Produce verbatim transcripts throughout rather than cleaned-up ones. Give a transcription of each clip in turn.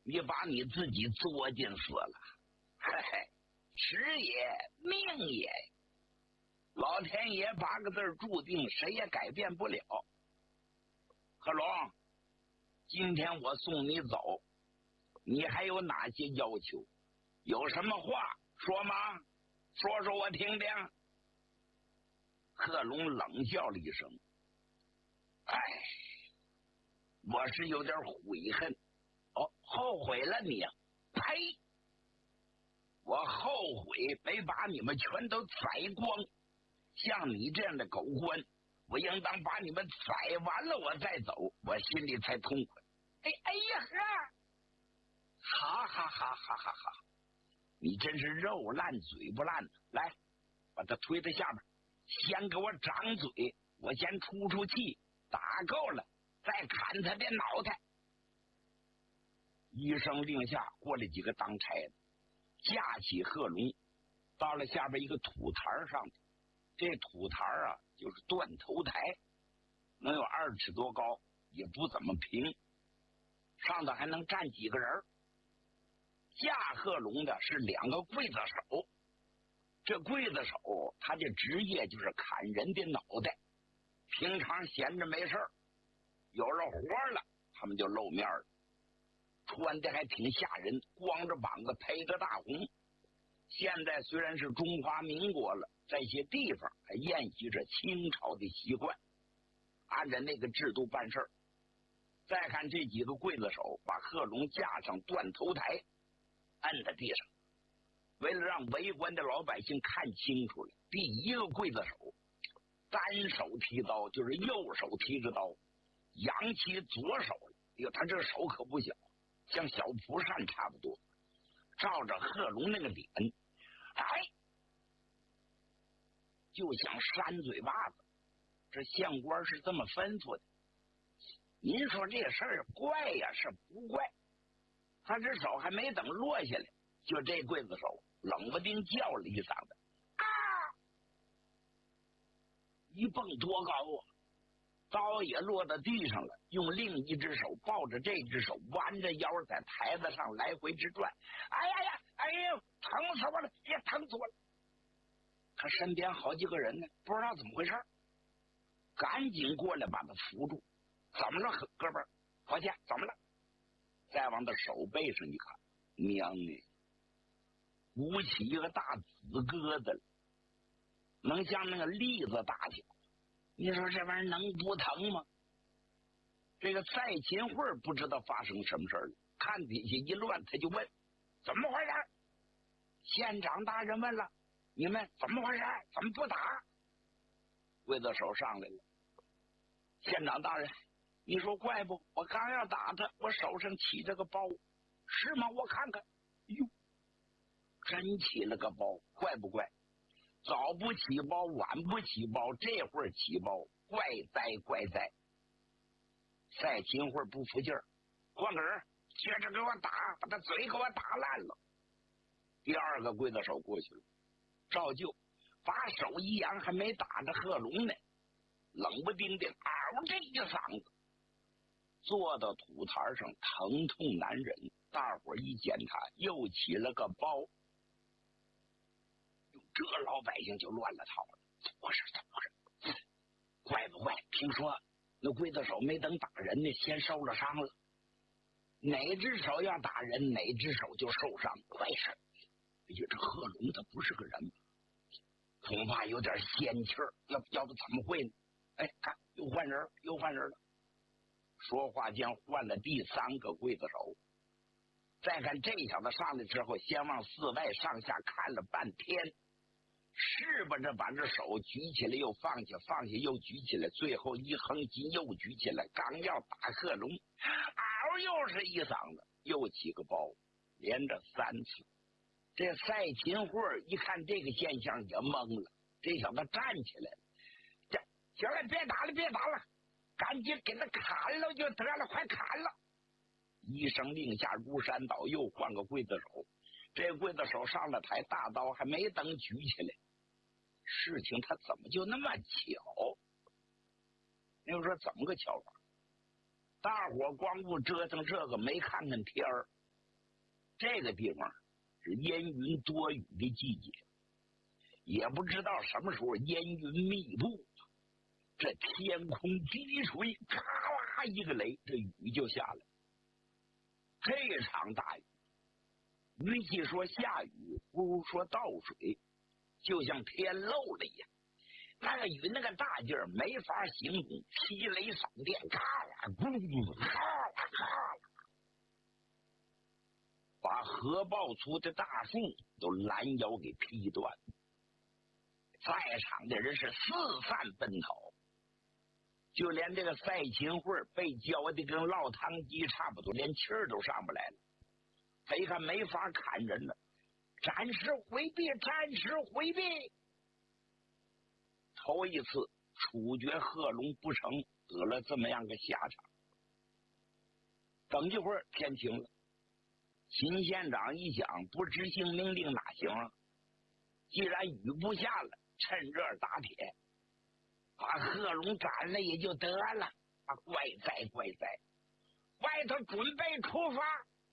你把你自己作进死了，嘿嘿，时也命也，老天爷八个字注定，谁也改变不了。贺龙，今天我送你走，你还有哪些要求？有什么话说吗？说说我听听。贺龙冷笑了一声，哎，我是有点悔恨。哦，后悔了你？呸！我后悔没把你们全都宰光。像你这样的狗官，我应当把你们宰完了我再走，我心里才痛快。哎哎呀呵！哈哈哈哈哈哈！你真是肉烂嘴不烂的。来，把他推到下边，先给我掌嘴，我先出出气，打够了再砍他的脑袋。一声令下，过来几个当差的，架起贺龙，到了下边一个土台上。这土台啊，就是断头台，能有二尺多高，也不怎么平，上头还能站几个人。架贺龙的是两个刽子手，这刽子手他的职业就是砍人的脑袋，平常闲着没事儿，有了活了他们就露面了，穿的还挺吓人，光着膀子披着大红。现在虽然是中华民国了，在些地方还沿袭着清朝的习惯，按照那个制度办事儿。再看这几个刽子手把贺龙架上断头台，摁在地上，为了让围观的老百姓看清楚了，第一个刽子手单手提刀，就是右手提着刀，扬起左手，哎呦，他这手可不小，像小蒲扇差不多，照着贺龙那个脸，哎，就想扇嘴巴子。这县官是这么吩咐的。您说这事儿怪呀是不怪？他这手还没等落下来，就这刽子手冷不丁叫了一嗓子，啊！一蹦多高啊！刀也落到地上了，用另一只手抱着这只手，弯着腰在台子上来回直转。哎呀呀，哎呦，疼死我了，也疼死我了！他身边好几个人呢，不知道怎么回事，赶紧过来把他扶住。怎么了，哥们儿？抱歉，怎么了？再往他手背上一看，娘哎，鼓起一个大紫疙瘩，能像那个栗子大小。你说这玩意儿能不疼吗？这个赛秦桧不知道发生什么事了，看底下一乱，他就问怎么回事。县长大人问了，你们怎么回事？怎么不打？刽子手上来了，县长大人，你说怪不？我刚要打他，我手上起着个包，是吗？我看看，哟，真起了个包，怪不怪？早不起包，晚不起包，这会儿起包，怪哉怪哉！赛秦桧不服劲儿，光个人接着给我打，把他嘴给我打烂了。第二个刽子手过去了，照旧把手一扬，还没打着贺龙呢，冷不丁的嗷这一嗓子，坐到土台上疼痛难忍。大伙一检查，又起了个包。这老百姓就乱了套了，怎么回事？怎么回事？怪不怪？听说那刽子手没等打人呢，先受了伤了。哪只手要打人，哪只手就受伤。怪事！哎呀，这贺龙他不是个人，恐怕有点仙气儿，要要不怎么会呢？哎，看又换人，又换人了。说话间换了第三个刽子手。再看这小子上来之后，先往四外上下看了半天，是吧？这把这手举起来又放下，放下又举起来，最后一横筋又举起来，刚要打贺龙，嗷又是一嗓子，又起个包，连着三次。这赛秦桧一看这个现象也懵了，这小子站起来了，这行了，别打了，别打了，赶紧给他砍了就得了，快砍了！一声令下，如山倒，又换个刽子手。这刽子手上了台，大刀还没等举起来，事情他怎么就那么巧？你说怎么个巧法？大伙光顾折腾这个，没看看天儿。 这个地方是烟云多雨的季节，也不知道什么时候烟云密布，这天空滴水，咔啦一个雷，这雨就下来。这场大雨，与其说下雨，不如说倒水，就像天漏了一样。那个雨那个大劲儿没法形容，霹雷闪电，咔啦咕，咔啦咔啦，把河抱粗的大树都拦腰给劈断。在场的人是四散奔逃，就连这个赛秦桧被浇的跟烙汤鸡差不多，连气儿都上不来了。他一看没法砍人了，暂时回避，暂时回避。头一次处决贺龙不成，得了这么样个下场。等一会儿天晴了，秦县长一想，不执行命令哪行啊？既然雨不下了，趁热打铁，把贺龙斩了也就得了。啊，怪哉怪哉！外头准备出发，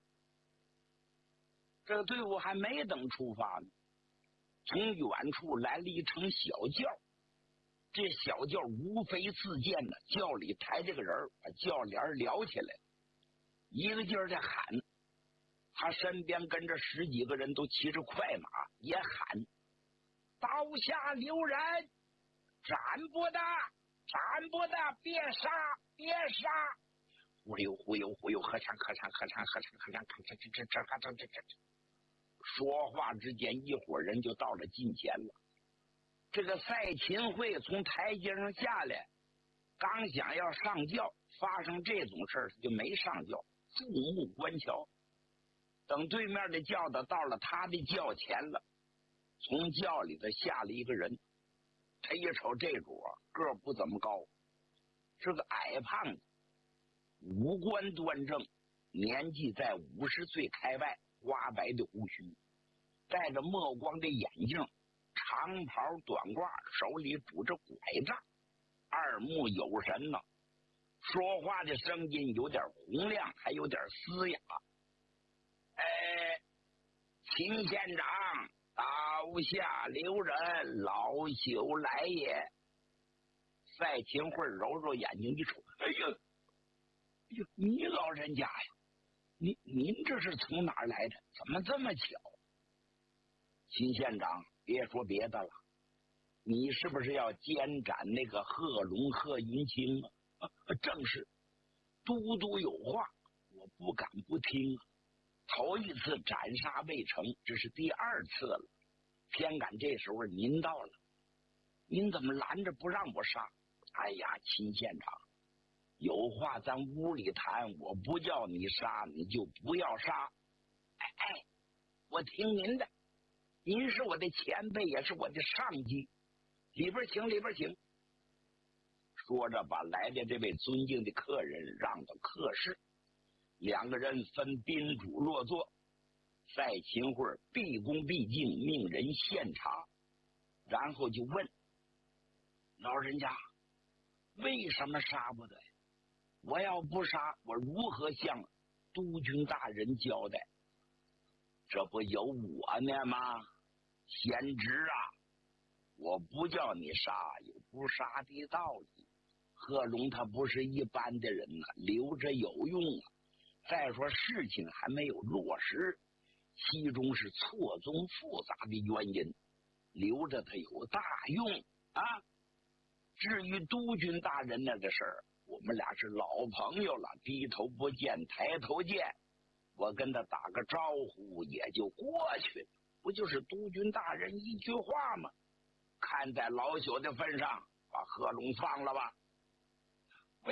这个队伍还没等出发呢，从远处来了一乘小轿。这小轿无非自见呢，轿里抬着个人，把轿帘撩起来，一个劲儿在喊。他身边跟着十几个人都骑着快马，也喊：刀下留人，斩不得，斩不得，别杀，别杀！忽悠忽悠忽悠，喝唱喝唱喝唱喝唱喝唱，这这这这这这这这。说话之间，一伙人就到了近前了。这个赛秦桧从台阶上下来，刚想要上轿，发生这种事儿就没上轿，注目观瞧。等对面的轿子到了他的轿前了，从轿里头下了一个人。他一瞅这主个儿不怎么高，是个矮胖子，五官端正，年纪在五十岁开外，花白的胡须，戴着墨光的眼镜，长袍短褂，手里拄着拐杖，二目有神呢。说话的声音有点洪亮，还有点嘶哑。哎，秦县长，刀下留人，老朽来也。赛秦桧揉揉眼睛一瞅，哎呀，哎呦，你老人家呀，您您这是从哪儿来的？怎么这么巧？秦县长，别说别的了，你是不是要监斩那个贺龙贺云清啊？啊，正是，都督有话，我不敢不听啊。头一次斩杀未成，这是第二次了，偏赶这时候您到了，您怎么拦着不让我杀？哎呀，秦县长，有话咱屋里谈，我不叫你杀，你就不要杀。哎哎，我听您的，您是我的前辈，也是我的上级，里边请，里边请。说着，把来的这位尊敬的客人让到客室，两个人分宾主落座。赛秦桧毕恭毕敬，命人献茶，然后就问老人家，为什么杀不得呀？我要不杀，我如何向督军大人交代？这不有我呢吗？贤侄啊，我不叫你杀，有不杀的道理。贺龙他不是一般的人呐、啊，留着有用啊。再说事情还没有落实，其中是错综复杂的原因，留着他有大用啊。至于督军大人那个事儿，我们俩是老朋友了，低头不见抬头见，我跟他打个招呼也就过去了，不就是督军大人一句话吗？看在老朽的份上，把贺龙放了吧。哎，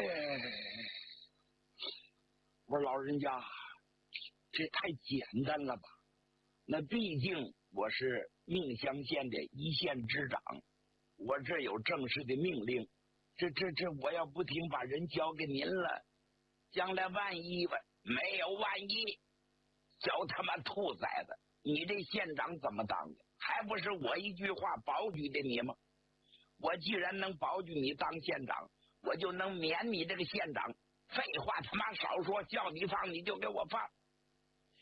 我说老人家，这太简单了吧？那毕竟我是命乡县的一县之长，我这有正式的命令，这这这，我要不听，把人交给您了，将来万一吧，没有万一，叫他妈兔崽子，你这县长怎么当的？还不是我一句话保举的你吗？我既然能保举你当县长，我就能免你这个县长。废话他妈少说，叫你放你就给我放。